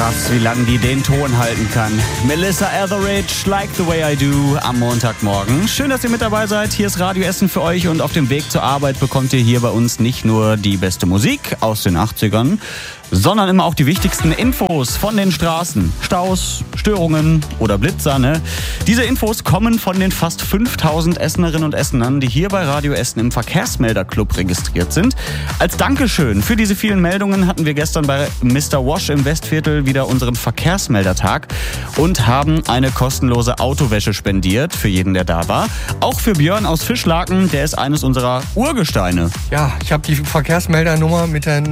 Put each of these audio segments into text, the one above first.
Krass, wie lange die den Ton halten kann. Melissa Etheridge, Like the Way I Do, am Montagmorgen. Schön, dass ihr mit dabei seid. Hier ist Radio Essen für euch und auf dem Weg zur Arbeit bekommt ihr hier bei uns nicht nur die beste Musik aus den 80ern, sondern immer auch die wichtigsten Infos von den Straßen. Staus, Störungen oder Blitzer, ne? Diese Infos kommen von den fast 5000 Essenerinnen und Essenern, die hier bei Radio Essen im Verkehrsmelderclub registriert sind. Als Dankeschön für diese vielen Meldungen hatten wir gestern bei Mr. Wash im Westviertel wieder unseren Verkehrsmeldertag und haben eine kostenlose Autowäsche spendiert für jeden, der da war. Auch für Björn aus Fischlaken, der ist eines unserer Urgesteine. Ja, ich habe die Verkehrsmeldernummer mit der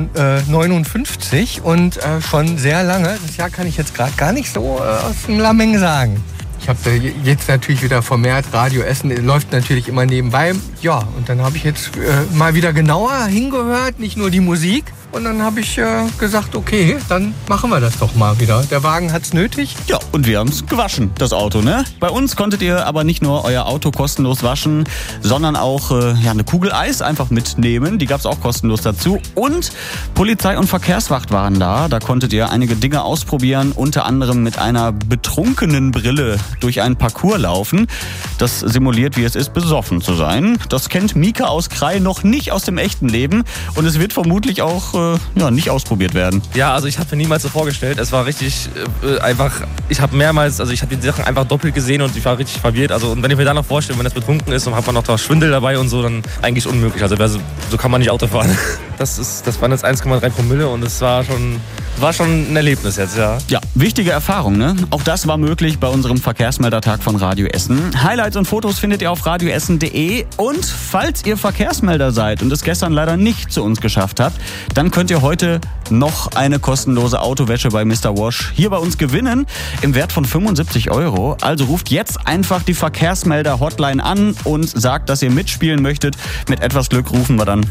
59 und schon sehr lange. Das Jahr kann ich jetzt gerade gar nicht so aus dem Lameng sagen. Ich habe jetzt natürlich wieder vermehrt Radio Essen, läuft natürlich immer nebenbei. Ja, und dann habe ich jetzt mal wieder genauer hingehört, nicht nur die Musik. Und dann habe ich gesagt, okay, dann machen wir das doch mal wieder. Der Wagen hat's nötig. Ja, und wir haben's gewaschen, das Auto, ne? Bei uns konntet ihr aber nicht nur euer Auto kostenlos waschen, sondern auch eine Kugel Eis einfach mitnehmen. Die gab's auch kostenlos dazu. Und Polizei und Verkehrswacht waren da. Da konntet ihr einige Dinge ausprobieren, unter anderem mit einer betrunkenen Brille durch einen Parcours laufen. Das simuliert, wie es ist, besoffen zu sein. Das kennt Mika aus Krai noch nicht aus dem echten Leben. Und es wird vermutlich auch nicht ausprobiert werden. Ja, also ich habe mir niemals so vorgestellt. Es war richtig einfach, ich habe die Sachen einfach doppelt gesehen und ich war richtig verwirrt. Also und wenn ich mir da noch vorstelle, wenn das betrunken ist und hat man noch da Schwindel dabei und so, dann eigentlich unmöglich. Also so kann man nicht Auto fahren. Das waren jetzt 1,3 Promille und es war schon ein Erlebnis jetzt, ja. Ja, wichtige Erfahrung, ne? Auch das war möglich bei unserem Verkehrsmeldertag von Radio Essen. Highlights und Fotos findet ihr auf radioessen.de und falls ihr Verkehrsmelder seid und es gestern leider nicht zu uns geschafft habt, dann könnt ihr heute noch eine kostenlose Autowäsche bei Mr. Wash hier bei uns gewinnen im Wert von 75 €. Also ruft jetzt einfach die Verkehrsmelder-Hotline an und sagt, dass ihr mitspielen möchtet. Mit etwas Glück rufen wir dann